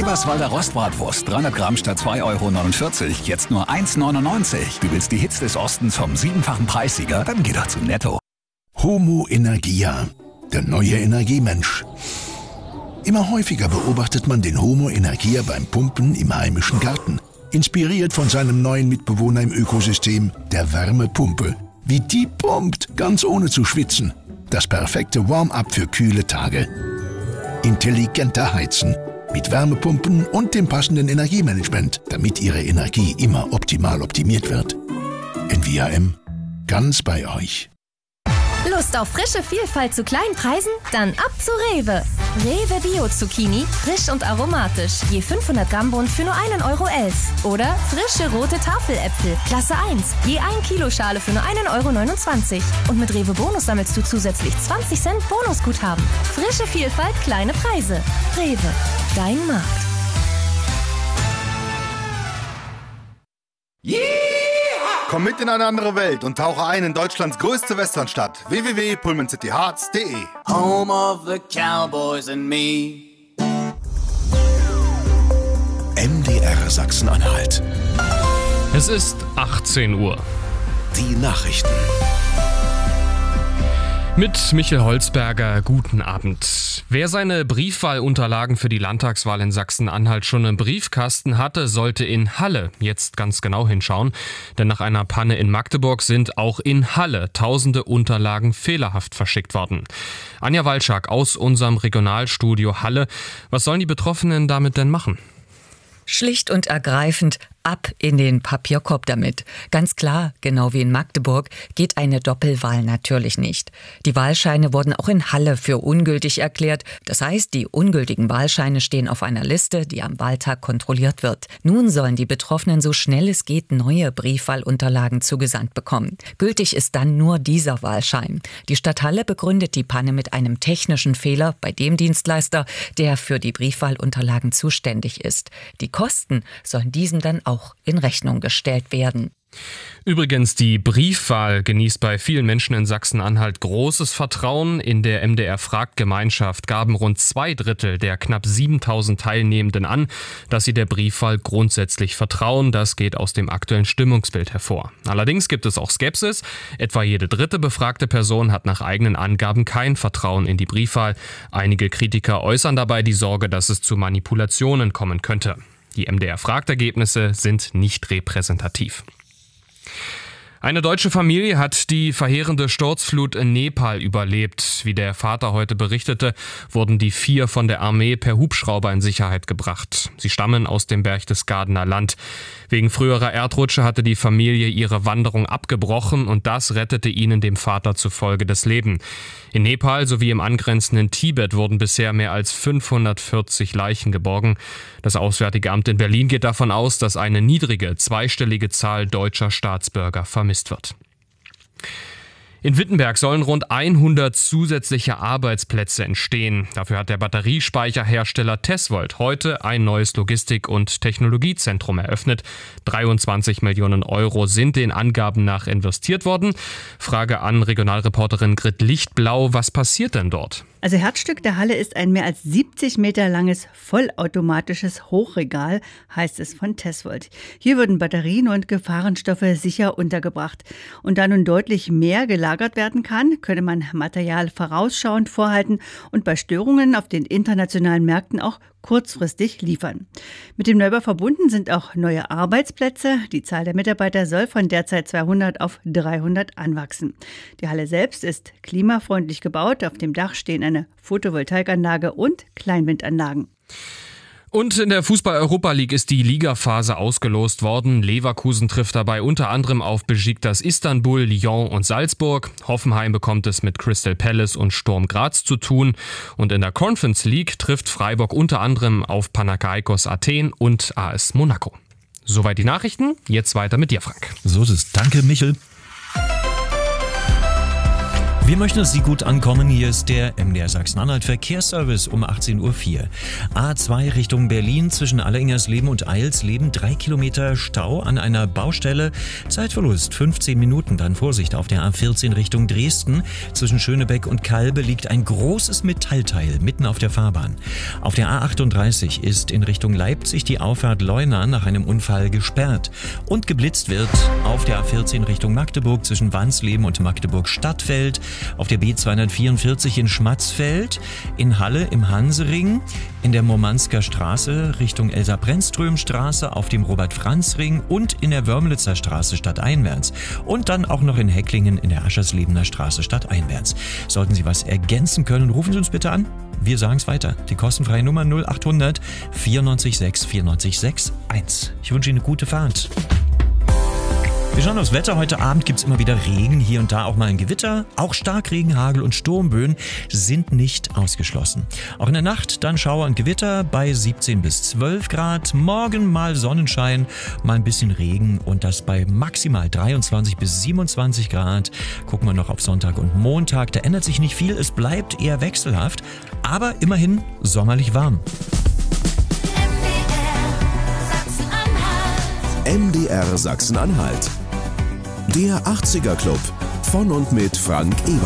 Eberswalder Rostbratwurst, 300 Gramm statt 2,49 €, jetzt nur 1,99 €. Du willst die Hits des Ostens vom 7-fachen Preissieger? Dann geh doch zu Netto. Homo Energia, der neue Energiemensch. Immer häufiger beobachtet man den Homo Energia beim Pumpen im heimischen Garten. Inspiriert von seinem neuen Mitbewohner im Ökosystem, der Wärmepumpe. Wie die pumpt, ganz ohne zu schwitzen. Das perfekte Warm-up für kühle Tage. Intelligenter Heizen. Mit Wärmepumpen und dem passenden Energiemanagement, damit Ihre Energie immer optimal optimiert wird. NVAM, ganz bei euch. Lust auf frische Vielfalt zu kleinen Preisen? Dann ab zu Rewe. Rewe Bio Zucchini, frisch und aromatisch. Je 500 Gramm Bund für nur 1,11 €. Oder frische rote Tafeläpfel, Klasse 1, je 1 Kilo Schale für nur 1,29 €. Und mit Rewe Bonus sammelst du zusätzlich 20 Cent Bonusguthaben. Frische Vielfalt, kleine Preise. Rewe, dein Markt. Komm mit in eine andere Welt und tauche ein in Deutschlands größte Westernstadt. www.pullmancityhearts.de. Home of the Cowboys and me. MDR Sachsen-Anhalt. Es ist 18 Uhr. Die Nachrichten. Mit Michael Holzberger, guten Abend. Wer seine Briefwahlunterlagen für die Landtagswahl in Sachsen-Anhalt schon im Briefkasten hatte, sollte in Halle jetzt ganz genau hinschauen. Denn nach einer Panne in Magdeburg sind auch in Halle tausende Unterlagen fehlerhaft verschickt worden. Anja Walczak aus unserem Regionalstudio Halle. Was sollen die Betroffenen damit denn machen? Schlicht und ergreifend ab in den Papierkorb damit. Ganz klar, genau wie in Magdeburg, geht eine Doppelwahl natürlich nicht. Die Wahlscheine wurden auch in Halle für ungültig erklärt. Das heißt, die ungültigen Wahlscheine stehen auf einer Liste, die am Wahltag kontrolliert wird. Nun sollen die Betroffenen so schnell es geht neue Briefwahlunterlagen zugesandt bekommen. Gültig ist dann nur dieser Wahlschein. Die Stadt Halle begründet die Panne mit einem technischen Fehler bei dem Dienstleister, der für die Briefwahlunterlagen zuständig ist. Die Kosten sollen diesem dann auch in Rechnung gestellt werden. Übrigens, die Briefwahl genießt bei vielen Menschen in Sachsen-Anhalt großes Vertrauen. In der MDR-Fragt-Gemeinschaft gaben rund 2/3 der knapp 7.000 Teilnehmenden an, dass sie der Briefwahl grundsätzlich vertrauen. Das geht aus dem aktuellen Stimmungsbild hervor. Allerdings gibt es auch Skepsis. Etwa jede dritte befragte Person hat nach eigenen Angaben kein Vertrauen in die Briefwahl. Einige Kritiker äußern dabei die Sorge, dass es zu Manipulationen kommen könnte. Die MDR-Fragtergebnisse sind nicht repräsentativ. Eine deutsche Familie hat die verheerende Sturzflut in Nepal überlebt. Wie der Vater heute berichtete, wurden die 4 von der Armee per Hubschrauber in Sicherheit gebracht. Sie stammen aus dem Berchtesgadener Land. Wegen früherer Erdrutsche hatte die Familie ihre Wanderung abgebrochen und das rettete ihnen dem Vater zufolge das Leben. In Nepal sowie im angrenzenden Tibet wurden bisher mehr als 540 Leichen geborgen. Das Auswärtige Amt in Berlin geht davon aus, dass eine niedrige, zweistellige Zahl deutscher Staatsbürger vermisst wird. In Wittenberg sollen rund 100 zusätzliche Arbeitsplätze entstehen. Dafür hat der Batteriespeicherhersteller Tesvolt heute ein neues Logistik- und Technologiezentrum eröffnet. 23 Millionen € sind den Angaben nach investiert worden. Frage an Regionalreporterin Grit Lichtblau, was passiert denn dort? Also Herzstück der Halle ist ein mehr als 70 Meter langes vollautomatisches Hochregal, heißt es von Tesvolt. Hier würden Batterien und Gefahrenstoffe sicher untergebracht. Und da nun deutlich mehr gelagert werden kann, könne man Material vorausschauend vorhalten und bei Störungen auf den internationalen Märkten auch kurzfristig liefern. Mit dem Neubau verbunden sind auch neue Arbeitsplätze. Die Zahl der Mitarbeiter soll von derzeit 200 auf 300 anwachsen. Die Halle selbst ist klimafreundlich gebaut. Auf dem Dach stehen eine Photovoltaikanlage und Kleinwindanlagen. Und in der Fußball-Europa League ist die Ligaphase ausgelost worden. Leverkusen trifft dabei unter anderem auf Besiktas Istanbul, Lyon und Salzburg. Hoffenheim bekommt es mit Crystal Palace und Sturm Graz zu tun. Und in der Conference League trifft Freiburg unter anderem auf Panathinaikos Athen und AS Monaco. Soweit die Nachrichten. Jetzt weiter mit dir, Frank. So ist es. Danke, Michel. Wir möchten, dass Sie gut ankommen. Hier ist der MDR Sachsen-Anhalt Verkehrsservice um 18.04 Uhr. A2 Richtung Berlin zwischen Alleingersleben und Eilsleben. 3 Kilometer Stau an einer Baustelle. Zeitverlust 15 Minuten. Dann Vorsicht auf der A14 Richtung Dresden. Zwischen Schönebeck und Kalbe liegt ein großes Metallteil mitten auf der Fahrbahn. Auf der A38 ist in Richtung Leipzig die Auffahrt Leuna nach einem Unfall gesperrt. Und geblitzt wird auf der A14 Richtung Magdeburg zwischen Wansleben und Magdeburg-Stadtfeld. Auf der B244 in Schmatzfeld, in Halle im Hansering, in der Murmansker Straße Richtung Elsa-Brennström-Straße, auf dem Robert-Franz-Ring und in der Wörmlitzer Straße stadteinwärts. Und dann auch noch in Hecklingen in der Ascherslebener Straße stadteinwärts. Sollten Sie was ergänzen können, rufen Sie uns bitte an. Wir sagen es weiter. Die kostenfreie Nummer 0800 94 6 94 6 1. Ich wünsche Ihnen eine gute Fahrt. Wir schauen aufs Wetter. Heute Abend gibt es immer wieder Regen, hier und da auch mal ein Gewitter. Auch Starkregen, Hagel und Sturmböen sind nicht ausgeschlossen. Auch in der Nacht dann Schauer und Gewitter bei 17 bis 12 Grad. Morgen mal Sonnenschein, mal ein bisschen Regen und das bei maximal 23 bis 27 Grad. Gucken wir noch auf Sonntag und Montag. Da ändert sich nicht viel, es bleibt eher wechselhaft, aber immerhin sommerlich warm. MDR Sachsen-Anhalt. Der 80er Club von und mit Frank Eber.